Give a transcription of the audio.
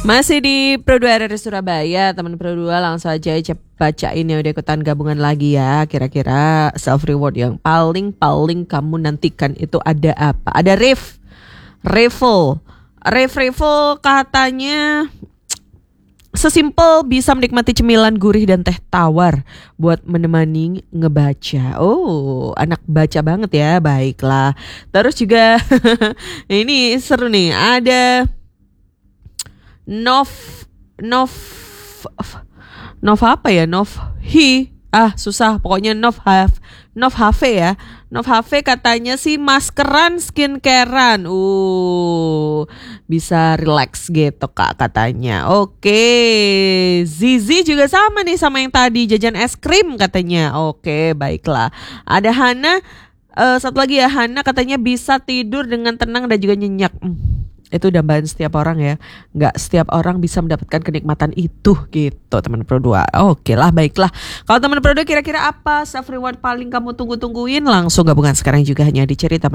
Masih di Pro 2 RRI Surabaya, teman Pro 2 langsung aja bacain yang udah ikutan gabungan lagi ya. Kira-kira self reward yang paling kamu nantikan itu ada apa? Ada Revel katanya sesimpel bisa menikmati cemilan gurih dan teh tawar buat menemani ngebaca. Oh, anak baca banget ya, baiklah. Terus juga ini seru nih, ada Nov apa ya? Susah pokoknya Nov Hafe ya. Nov Hafe katanya sih maskeran skincarean. Bisa relax gitu Kak katanya. Oke. Zizi juga sama nih sama yang tadi, jajan es krim katanya. Oke, baiklah. Ada Hana, satu lagi ya, Hana katanya bisa tidur dengan tenang dan juga nyenyak. Itu dambaan setiap orang ya. Nggak setiap orang bisa mendapatkan kenikmatan itu gitu teman Pro 2. Oke lah, baiklah. Kalau teman Pro 2 kira-kira apa self reward paling kamu tunggu-tungguin? Langsung gabungan sekarang juga hanya di Cerita